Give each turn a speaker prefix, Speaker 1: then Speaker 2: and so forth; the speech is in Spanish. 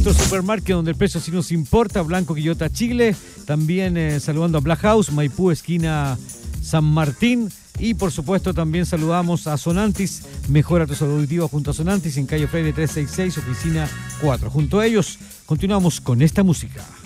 Speaker 1: nuestro supermarket donde el precio sí nos importa, Blanco Quillota, Chile. También saludando a Black House, Maipú, esquina San Martín. Y por supuesto también saludamos a Sonantis, mejora tu salud auditiva junto a Sonantis en calle Freire 366, oficina 4. Junto a ellos continuamos con esta música.